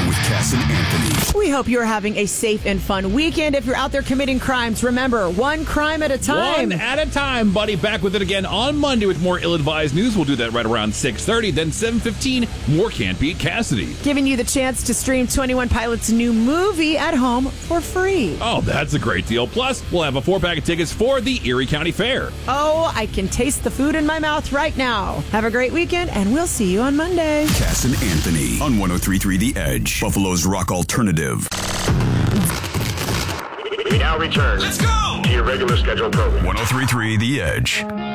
with Cass and Anthony. We hope you're having a safe and fun weekend. If you're out there committing crimes, remember, one crime at a time. One at a time, buddy. Back with it again on Monday with more ill-advised news. We'll do that right around 6:30. Then 7:15, more Can't Beat Cassidy. Giving you the chance to stream 21 Pilots' new movie at home for free. Oh, that's a great deal. Plus, we'll have a 4-pack of tickets for the Erie County Fair. Oh, I can taste the food in my mouth right now. Have a great weekend, and we'll see you on Monday. Cass and Anthony on 103.3 The Edge, Buffalo's rock alternative. We now return. Let's go! To your regular scheduled program. 103.3 The Edge.